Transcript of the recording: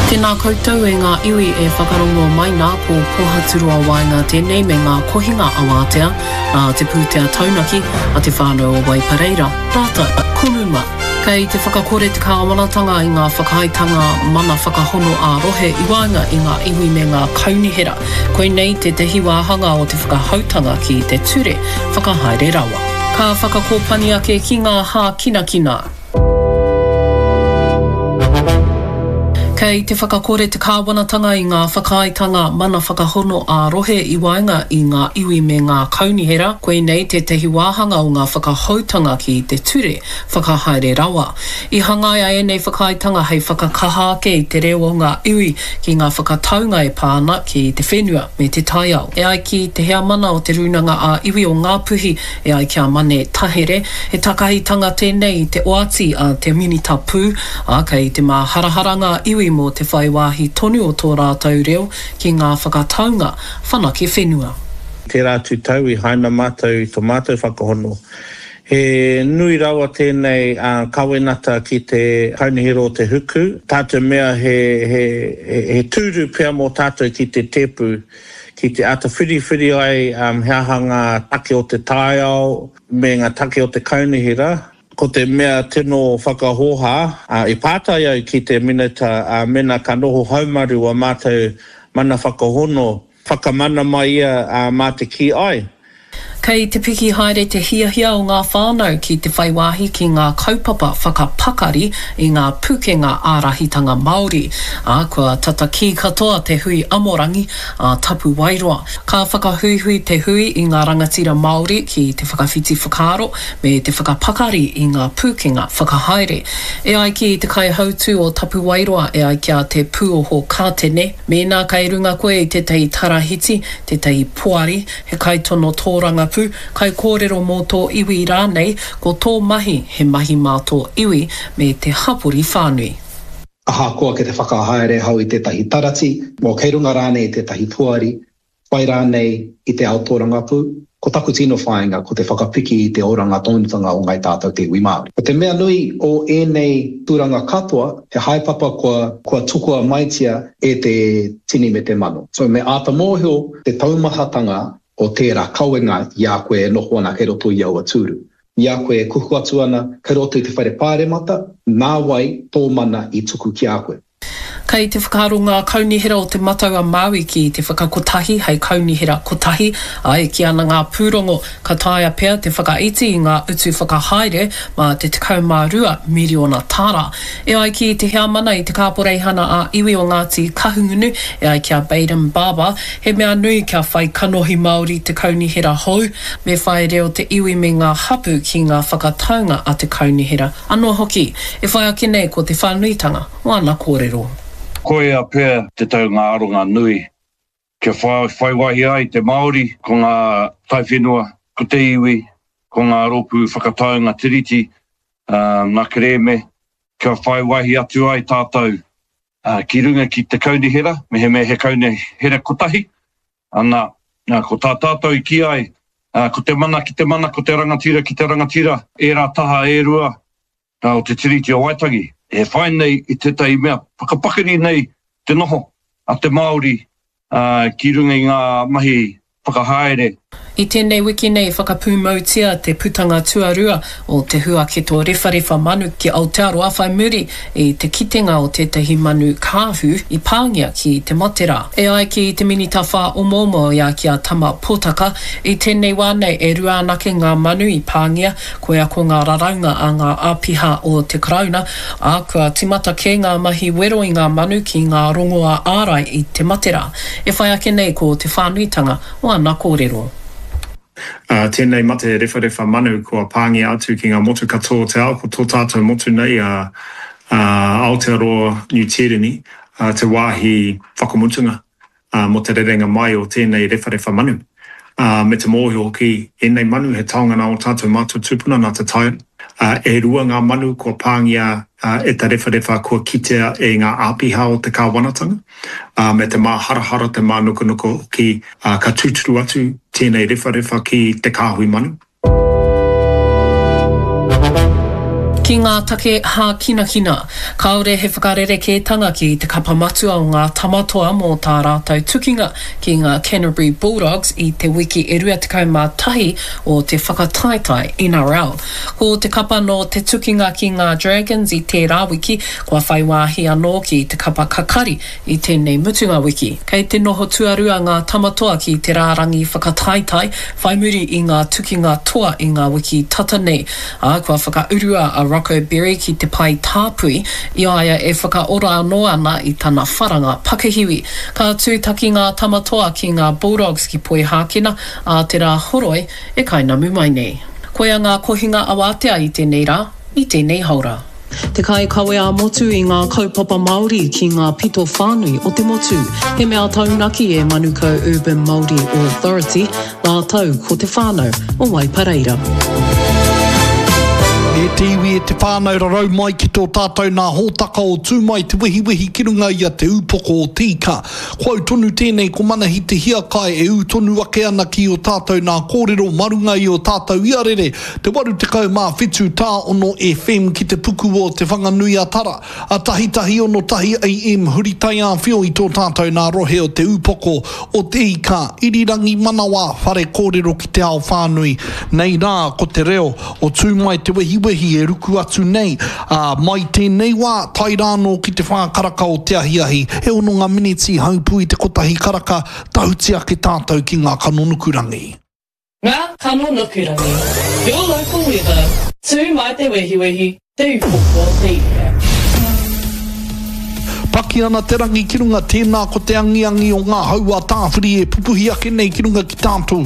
Tēnā koutou e ngā iwi e whakarongo mai nā po pohaturua wainga tēnei me ngā kohinga awātea, te pūtea taunaki a te whānau o Waipareira. Tātou, konuma. Kei te whakakore te kāwanatanga i ngā whakaitanga mana whakahono a rohe i wainga i ngā iwi me ngā kaunihera. Koe nei te tehi wāhanga o te whakahautanga ki te ture whakahaere rawa. Ka whakakōpani ake ki ngā hā kina. Kei te whakakore te kāwanatanga i ngā whakaaitanga mana whakahono a rohe i wainga i ngā iwi me ngā kaunihera, koe nei te tehi wāhanga o ngā whakahautanga ki te ture whakahaere rawa. I hangaia e nei whakaaitanga hei whakakaha ake i te reo o ngā iwi ki ngā whakataunga e pāna ki te whenua me te taiao. E ai ki te hea mana o te runanga a iwi o ngā puhi e ai kia mane tahere, he takahitanga tēnei te oati a te minita pū, a kei te maharaharanga iwi mo te whaiwahi tonu o tō rātou reo ki ngā whakataunga whanake whenua. Te rātu tau I haina mātou I tō mātou whakahono. He nui rawa tēnei kawenata ki te kaunihero o te huku. Tātou mea he tūru pia mō tātou ki te tepu, ki te ata whiri ai he ahanga take o te taiao, me ngā take o te kaunihera. Ko te mea tino whakahoha, I pātai au ki te minata mena ka noho haumaru a mātou mana whakahono, whakamana mai ia mā te ki ai. Kei te piki haere te hiahia o ngā whānau ki te whaiwahi ki ngā kaupapa whakapakari I ngā pukenga ārahitanga Māori. Kua tata ki katoa te hui amorangi a tapu wairoa. Ka whakahuihui te hui I ngā rangatira Māori ki te whakawhiti whakaaro me te whakapakari I ngā pukenga whakahaere. E ai ki te kai hautu o tapu wairoa e ai kia te pūoho kātene. Mēnā kai runga koe I te tei tarahiti, te tei puari, he kai tono tōranga pū, kai kōrero mō tō iwi rānei, ko tō mahi he mahi mā tō iwi me te hapuri whānui. Aha koa ke te whakahaere hau I te tahi tarati, mō kei runga rānei I te tahi puari, whai rānei I te ao tōranga pū, ko taku tino whāinga ko te whakapiki I te oranga tonutanga o ngai tātou te iwi Māori. Ko te mea nui o enei tūranga katoa, he haipapa kua tukua maitia e te tini me te mano. So me āta mōhio te taumahatanga o tērā kauenga I a koe e noho ana kei roto I aua tūru. I a koe e kuhu atu ana kei roto I te whaire pāremata, nā wai tō mana I tuku ki a koe. Kei te whakaaro ngā kaunihera o te mataua Māui ki te whakakotahi hei kaunihera kotahi, ai ki ana ngā pūrongo ka taia pea te whakaiti I ngā utu whakahaere ma te 12 miliona tāra. E ai ki te hea mana I te kāporeihana a iwi o Ngāti Kahungunu, e ai kia Baden Baba, he mea nui kia whai kanohi Māori te kaunihera hou, me whai reo te iwi me ngā hapu ki ngā whakataunga a te kaunihera. Anō hoki, e whai ake nei ko te whanuitanga, wāna kōrero. Koe a pēr te tau ngā aronga nui. Kia whaiwahi ai te Māori, ko ngā taiwhenua, ko te iwi, ko ngā ropu whakataunga tiriti, ngā kereme. Kia whaiwahi atu ai tātou ki runga ki te kaunihera, me he kaunihera kotahi. Ana, ko tā tātou I ki ai, ko te mana ki te mana, ko te rangatira ki te rangatira, e rā taha e rua, o te tiriti o Waitangi. E whai nei I te tei mea whakapakari nei te noho a te Māori ki runga I ngā mahi whakahaere. I tēnei wiki nei whakapūmautia te putanga tuarua o te huaketo rewharewa manu ki Aotearoa whai muri I te kitenga o tētahi manu kāhu I pāngia ki te matera. E ai ki te minita wha o momo ia ki a tama potaka, I tēnei wānei e rua anake ngā manu I pāngia, koe a ko ngā raraunga a ngā āpiha o te krauna, a kua timata ke ngā mahi wero I ngā manu ki ngā rongoa ārai I te matera. E whai ake nei ko te whānuitanga, wāna kōrero. Tēnei mate rewharewa manu kua pāngia atu ki ngā motu katoa te ao, ko tō tātou motu nei Aotearoa New Tirini, te wāhi whakamutunga mo te rerenga mai o tēnei rewharewa manu. Me te mōhio hoki, enei manu he taongana o tātou mātou tūpuna nā te taira. E rua ngā manu kua pāngia e te rewharewa kua kitea e ngā āpiha o te kāwanatanga. Me te mā harahara te mā nukunuko ki ka tūturu atu tēnei rewharewa ki te kāhui manu. Ki ngā take hā kina kina, kaore he whakarere kētanga ki te kapamatua o ngā tamatoa mō tā rātou tukinga ki ngā Canterbury Bulldogs i te wiki e rua tekau mā tahi o te whakataetai NRL. Ko te kapa no te tukinga ki ngā Dragons i tērā wiki, kua whaiwāhi anō ki te kapa kakari i tēnei mutunga wiki. Kei te noho tuarua ngā tamatoa ki te rārangi whakataetai, whaimuri i ngā tukinga toa i ngā wiki tata nei, a kua whakaurua a Rocco Berry ki te pai tāpui, i aia e whakaora anō ana i tana wharanga Pakihiwi. Ka tūtaki ngā tamatoa ki ngā Bulldogs ki Poi Hākina, a te rā horoi e kainamu mai nei. Koia ngā kohinga awatea i tēnei rā, i tēnei haura. Te kai kawe a motu i ngā kaupapa Māori ki ngā pito whānui o te motu. He mea taunaki e Manukau Urban Māori Authority, ngā tau ko te whānau o Waipareira. E te iwi e te whānau rarau mai ki tō tātou nā hōtaka o tūmai te wihi ki runga i a te upoko o tika. Kua tonu tēnei ko manahi te hiakai e tonu ake ana ki o tātou nā kōrero marunga i o tātou iarere. Te waru te kau mā whitu tā ono FM ki te puku o te whanganui a tara. A tahi ono tahi AM huritai a whio i tō tātou nā rohe o te upoko o te ika. Irirangi manawa whare kōrero ki te ao whānui. Nei rā ko te reo o tūmai te wihi e ruku atu nei, mai tēnei wā, tai rāno ki te whākaraka o te ahiahi, he ono ngā miniti haupui te kotahi karaka, tauti ake tātou ki ngā kanonukurangi. Ngā kanonukurangi, your local weather, tū mai te wehiwehi, te upoko te ika. Paki ana te rangi ki runga tēnā ko te angiangi o ngā haua tāwhiri e pupuhi ake nei ki runga ki tātou